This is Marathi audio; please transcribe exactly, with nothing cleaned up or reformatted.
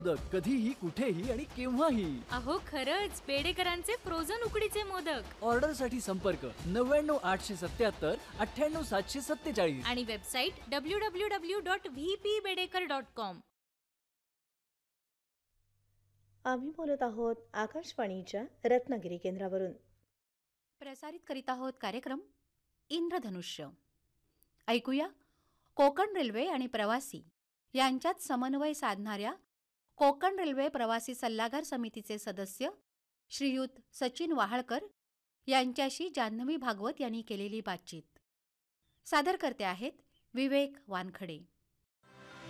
मोदक कधीही कुठेही आणि केव्हाही. अहो खरंच बेडेकरांचे फ्रोझन उकडीचे मोदक. ऑर्डर साठी संपर्क नव्याण्णव आठशे सत्याहत्तर अठ्ठ्याण्णव सातशे सत्तेचाळीस आणि website W W W dot V P Bedekar dot com. आम्ही बोलत आहोत आकाशवाणीच्या रत्नागिरी केंद्रावरून. प्रसारित करीत आहोत कार्यक्रम इंद्रधनुष्य. ऐकूया कोकण रेल्वे आणि प्रवासी यांच्यात समन्वय साधणाऱ्या कोकण रेल्वे प्रवासी सल्लागार समितीचे सदस्य श्रीयुत सचिन वाहाळकर यांच्याशी जान्हवी भागवत यांनी केलेली बातचीत. सादर करते आहेत विवेक वानखडे.